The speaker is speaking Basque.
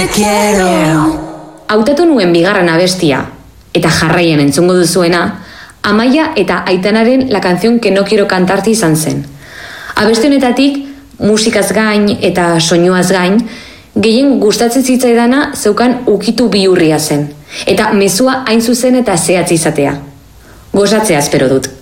Hautatu nuen bigarren abestia, eta jarraian entzungo duzuena, Amaia eta Aitanaren La canción que no quiero cantarte izan zen. Abeste honetatik, musikaz gain eta soinuaz gain, gehien gustatzen zitzaidana zeukan ukitu bihurria zen, eta mezua hain zuzen eta zehatz izatea. Gozatzea espero dut.